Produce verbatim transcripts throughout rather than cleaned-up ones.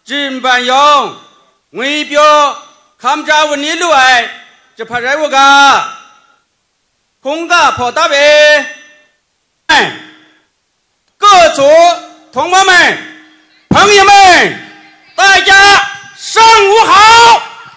真办用，为表看着问你路哎，这怕热我个，空个跑大呗，哎，各族同胞们、朋友们，大家上午好！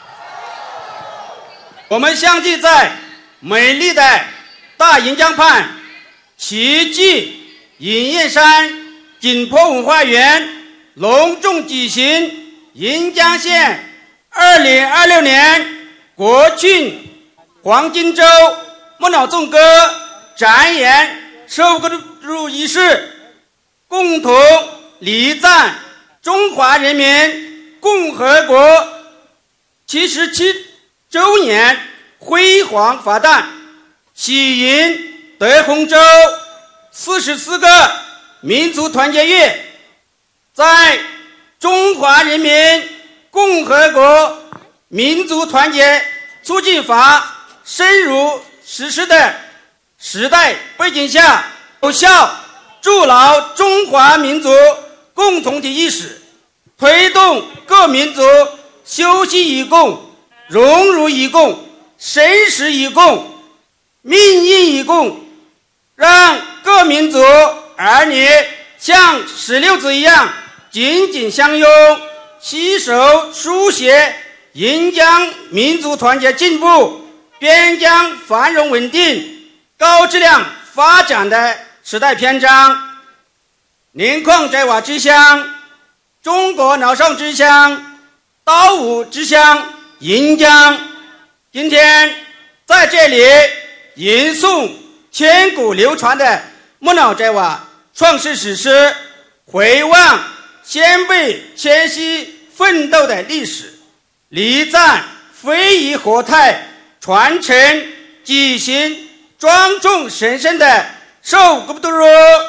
我们相聚在美丽的大银江畔奇迹银燕山锦坡文化园，隆重举行银江县二零二六年国庆黄金周木脑颂歌展演收割入仪式，共同礼赞中华人民共和国七十七周年辉煌发诞，喜迎德宏州四十四个民族团结月在中华人民共和国民族团结促进法深入实施的时代背景下，有效筑牢中华民族共同体意识，推动各民族休戚与共、荣辱与共、生死与共、命运与共，让各民族儿女像石榴子一样紧紧相拥，携手书写银江民族团结进步、边疆繁荣稳定、高质量发展的时代篇章。临矿摘瓦之乡，中国老少之乡，刀舞之乡银江，今天在这里吟诵千古流传的木脑摘瓦创世史诗，回望先辈谦虚奋斗的历史，礼赞非遗活态，传承举行庄重神圣的寿格布杜鲁，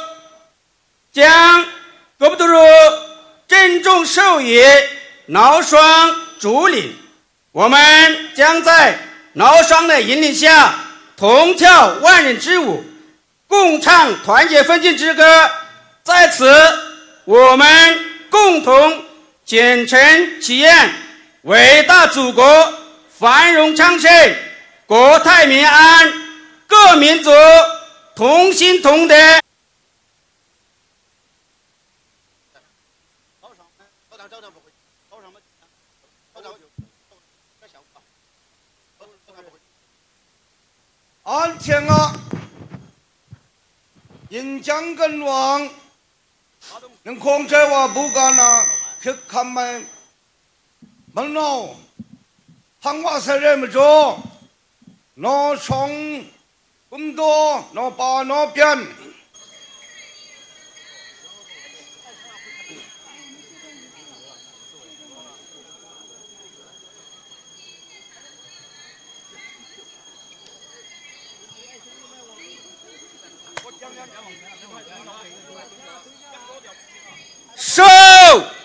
将格布杜鲁郑重授予老双主领。我们将在老双的引领下同跳万人之舞，共唱团结奋进之歌。在此，我们共同虔诚祈愿伟大祖国繁荣昌盛，国泰民安，各民族同心同德。 安天啊，银江跟王，能控制我不干呐，去看门，门喽，喊我是人不着，那冲，更多那把那边。 收